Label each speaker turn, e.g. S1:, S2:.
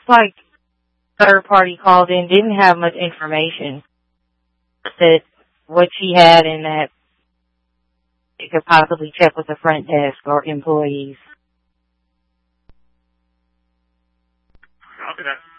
S1: looks like third party called in didn't have much information that what she had and that it could possibly check with the front desk or employees.
S2: Okay.